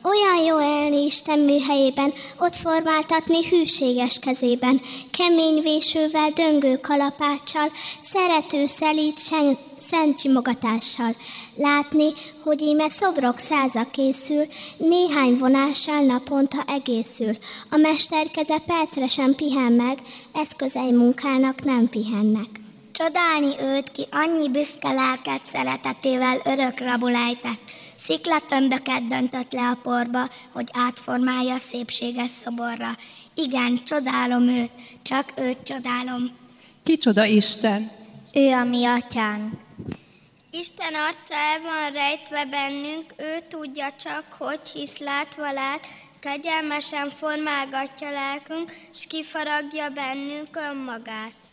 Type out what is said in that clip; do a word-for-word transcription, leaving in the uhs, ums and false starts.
Olyan jó élni Isten műhelyében, ott formáltatni hűséges kezében, kemény vésővel, döngő kalapáccsal, szerető szelíd sen, szent simogatással. Látni, hogy íme szobrok száza készül, néhány vonással naponta egészül. A mester keze percre sem pihen meg, eszközei munkának nem pihennek. Csodálni őt, ki annyi büszke lelket szeretetével örök rabul ejtett. Sziklatömböket döntött le a porba, hogy átformálja szépséges szoborra. Igen, csodálom őt, csak őt csodálom. Kicsoda Isten? Ő a mi atyánk. Isten arca el van rejtve bennünk, ő tudja csak, hogy hisz látva lát, kegyelmesen formálgatja lelkünk, s kifaragja bennünk önmagát.